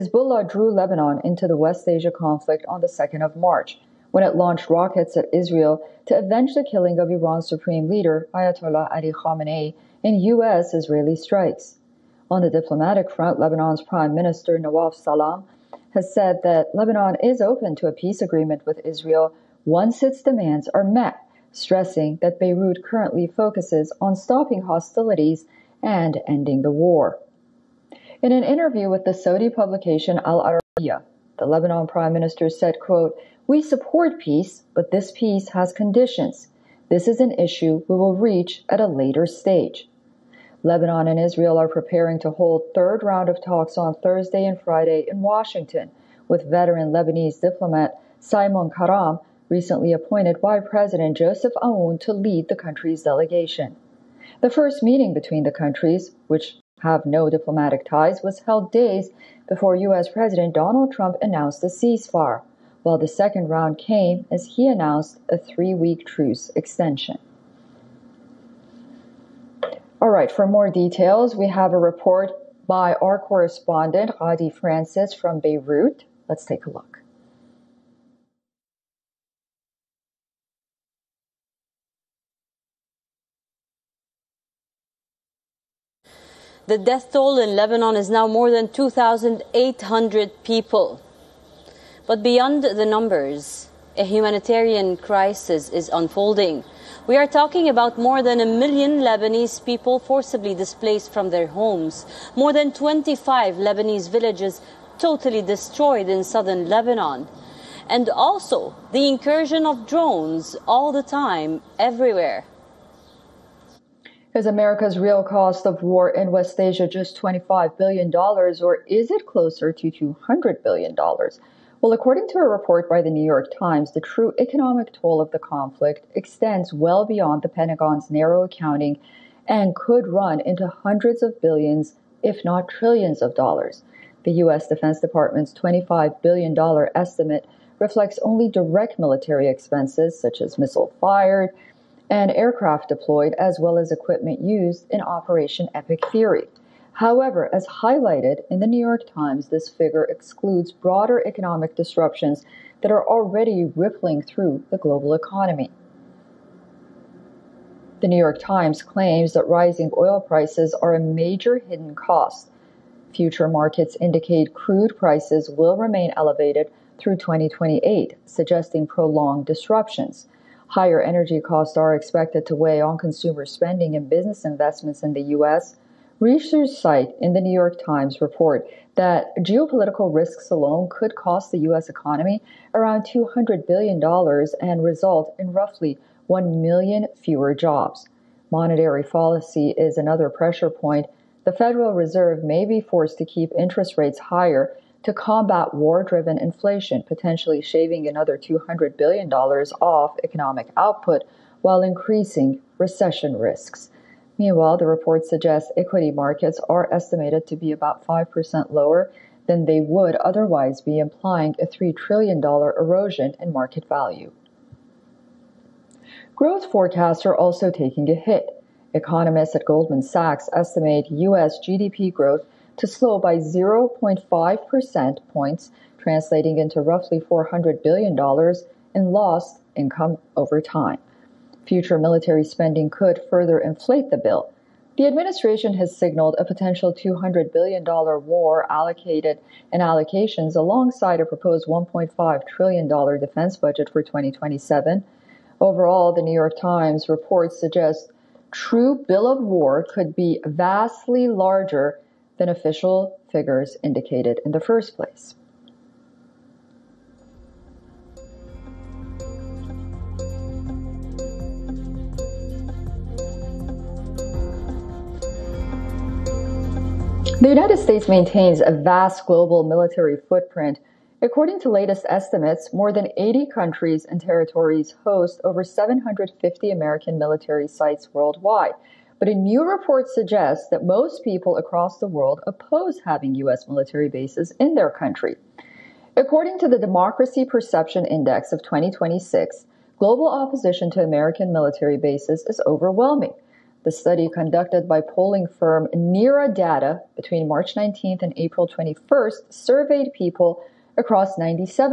Hezbollah drew Lebanon into the West Asia conflict on the 2nd of March, when it launched rockets at Israel to avenge the killing of Iran's supreme leader, Ayatollah Ali Khamenei, in U.S.-Israeli strikes. On the diplomatic front, Lebanon's Prime Minister Nawaf Salam has said that Lebanon is open to a peace agreement with Israel once its demands are met, stressing that Beirut currently focuses on stopping hostilities and ending the war. In an interview with the Saudi publication Al Arabiya, the Lebanon Prime Minister said, quote, "We support peace, but this peace has conditions. This is an issue we will reach at a later stage." Lebanon and Israel are preparing to hold third round of talks on Thursday and Friday in Washington, with veteran Lebanese diplomat Simon Karam recently appointed by President Joseph Aoun to lead the country's delegation. The first meeting between the countries, which have no diplomatic ties, was held days before U.S. President Donald Trump announced a ceasefire, while the second round came as he announced a 3-week truce extension. All right, for more details, we have a report by our correspondent, Hadi Francis from Beirut. Let's take a look. The death toll in Lebanon is now more than 2,800 people. But beyond the numbers, a humanitarian crisis is unfolding. We are talking about more than 1 million Lebanese people forcibly displaced from their homes, more than 25 Lebanese villages totally destroyed in southern Lebanon, and also the incursion of drones all the time, everywhere. Is America's real cost of war in West Asia just $25 billion, or is it closer to $200 billion? Well, according to a report by the New York Times, the true economic toll of the conflict extends well beyond the Pentagon's narrow accounting and could run into hundreds of billions, if not trillions of dollars. The U.S. Defense Department's $25 billion estimate reflects only direct military expenses, such as missile fired and aircraft deployed, as well as equipment used in Operation Epic Fury. However, as highlighted in the New York Times, this figure excludes broader economic disruptions that are already rippling through the global economy. The New York Times claims that rising oil prices are a major hidden cost. Future markets indicate crude prices will remain elevated through 2028, suggesting prolonged disruptions. Higher energy costs are expected to weigh on consumer spending and business investments in the U.S. Research cite in the New York Times report that geopolitical risks alone could cost the U.S. economy around $200 billion and result in roughly 1 million fewer jobs. Monetary policy is another pressure point. The Federal Reserve may be forced to keep interest rates higher to combat war-driven inflation, potentially shaving another $200 billion off economic output while increasing recession risks. Meanwhile, the report suggests equity markets are estimated to be about 5% lower than they would otherwise be, implying a $3 trillion erosion in market value. Growth forecasts are also taking a hit. Economists at Goldman Sachs estimate U.S. GDP growth to slow by 0.5 percentage points, translating into roughly $400 billion in lost income over time. Future military spending could further inflate the bill. The administration has signaled a potential $200 billion war allocated and allocations alongside a proposed $1.5 trillion defense budget for 2027. Overall, the New York Times report suggests true bill of war could be vastly larger than official figures indicated in the first place. The United States maintains a vast global military footprint. According to latest estimates, more than 80 countries and territories host over 750 American military sites worldwide. But a new report suggests that most people across the world oppose having U.S. military bases in their country. According to the Democracy Perception Index of 2026, global opposition to American military bases is overwhelming. The study conducted by polling firm Nira Data between March 19th and April 21st surveyed people across 97